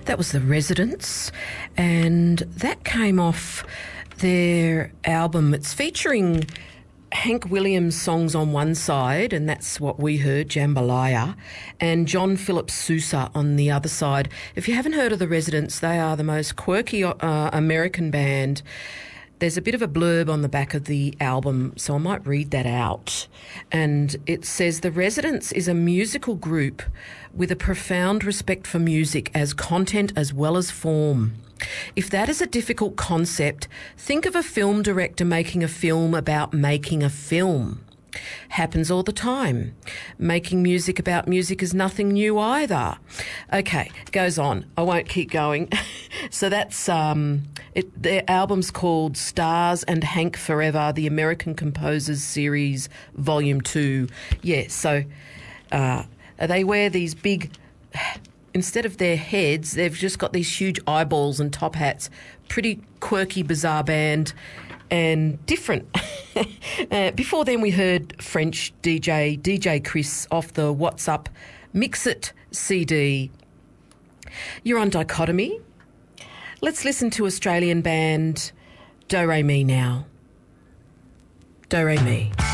That was The Residents, and that came off their album. It's featuring Hank Williams songs on one side, and that's what we heard, Jambalaya, and John Philip Sousa on the other side. If you haven't heard of The Residents, they are the most quirky American band. There's a bit of a blurb on the back of the album, so I might read that out. And it says, The Residents is a musical group with a profound respect for music as content as well as form. If that is a difficult concept, think of a film director making a film about making a film. Happens all the time. Making music about music is nothing new either. Okay, goes on. I won't keep going. So that's their album's called Stars and Hank Forever, the American Composers Series, Volume 2. Yeah, so they wear these big, instead of their heads, they've just got these huge eyeballs and top hats. Pretty quirky, bizarre band and different. Before then we heard French DJ Chris off the What's Up Mix It CD. You're on Dichotomy. Let's listen to Australian band Do Re Mi now. Do Re Mi.